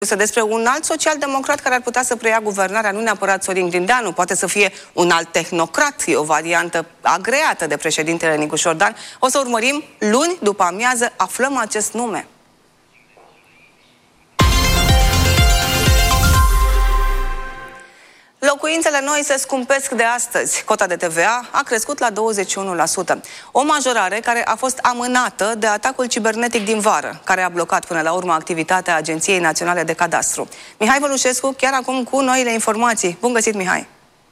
despre un alt social-democrat care ar putea să preia guvernarea, nu neapărat Sorin Grindeanu, poate să fie un alt tehnocrat, e o variantă agreată de președintele Nicu Șordan. O să urmărim luni după amiază, aflăm acest nume. Locuințele noi se scumpesc de astăzi. Cota de TVA a crescut la 21%. O majorare care a fost amânată de atacul cibernetic din vară, care a blocat până la urmă activitatea Agenției Naționale de Cadastru. Mihai Vălușescu, chiar acum cu noile informații. Bun găsit, Mihai!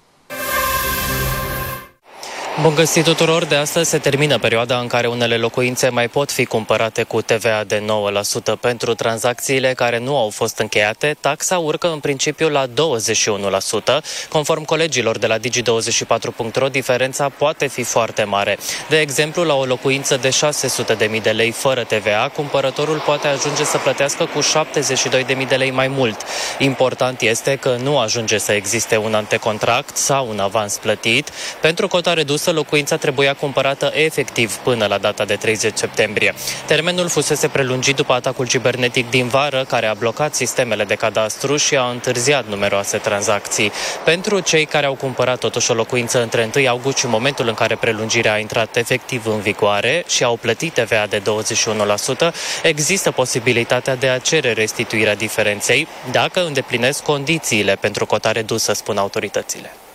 Bun găsit tuturor! De astăzi se termină perioada în care unele locuințe mai pot fi cumpărate cu TVA de 9%. Pentru tranzacțiile care nu au fost încheiate, taxa urcă în principiu la 21%. Conform colegilor de la Digi24.ro, diferența poate fi foarte mare. De exemplu, la o locuință de 600.000 de lei fără TVA, cumpărătorul poate ajunge să plătească cu 72.000 de lei mai mult. Important este că nu ajunge să existe un antecontract sau un avans plătit. Pentru cota redusă, locuința trebuia cumpărată efectiv până la data de 30 septembrie. Termenul fusese prelungit după atacul cibernetic din vară, care a blocat sistemele de cadastru și a întârziat numeroase tranzacții. Pentru cei care au cumpărat totuși o locuință între 1 august și momentul în care prelungirea a intrat efectiv în vigoare și au plătit TVA de 21%, există posibilitatea de a cere restituirea diferenței dacă îndeplinesc condițiile pentru cota redusă, spun autoritățile.